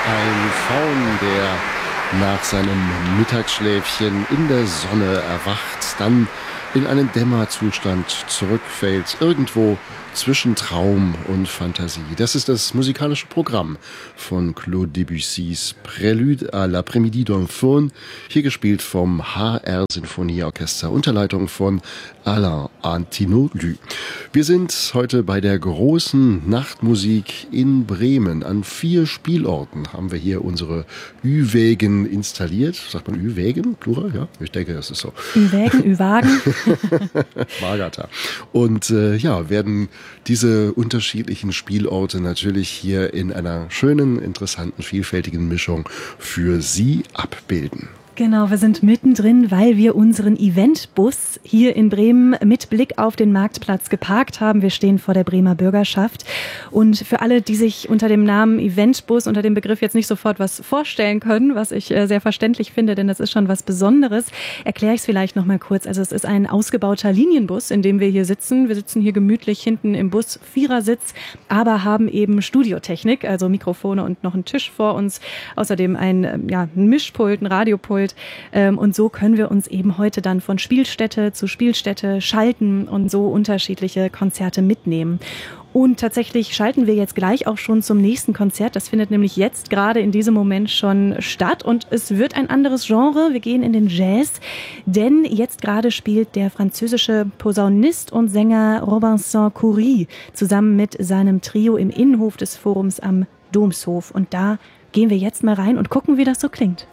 Ein Faun, der nach seinem Mittagsschläfchen in der Sonne erwacht, dann in einen Dämmerzustand zurückfällt, irgendwo zwischen Traum und Fantasie. Das ist das musikalische Programm von Claude Debussys Prélude à l'après-midi d'un faune, hier gespielt vom HR Sinfonieorchester unter Leitung von Alain Antinolu. Wir sind heute bei der großen Nachtmusik in Bremen. An 4 Spielorten haben wir hier unsere Ü-Wägen installiert. Sagt man Ü-Wägen? Plural? Ja, ich denke, das ist so. Ü-Wägen, Ü-Wagen. Magata. Und werden diese unterschiedlichen Spielorte natürlich hier in einer schönen, interessanten, vielfältigen Mischung für Sie abbilden. Genau, wir sind mittendrin, weil wir unseren Eventbus hier in Bremen mit Blick auf den Marktplatz geparkt haben. Wir stehen vor der Bremer Bürgerschaft. Und für alle, die sich unter dem Namen Eventbus, unter dem Begriff jetzt nicht sofort was vorstellen können, was ich sehr verständlich finde, denn das ist schon was Besonderes, erkläre ich es vielleicht noch mal kurz. Also es ist ein ausgebauter Linienbus, in dem wir hier sitzen. Wir sitzen hier gemütlich hinten im Bus, Vierersitz, aber haben eben Studiotechnik, also Mikrofone und noch einen Tisch vor uns. Außerdem ein Mischpult, ein Radiopult. Und so können wir uns eben heute dann von Spielstätte zu Spielstätte schalten und so unterschiedliche Konzerte mitnehmen. Und tatsächlich schalten wir jetzt gleich auch schon zum nächsten Konzert. Das findet nämlich jetzt gerade in diesem Moment schon statt. Und es wird ein anderes Genre. Wir gehen in den Jazz. Denn jetzt gerade spielt der französische Posaunist und Sänger Robinson Coury zusammen mit seinem Trio im Innenhof des Forums am Domshof. Und da gehen wir jetzt mal rein und gucken, wie das so klingt.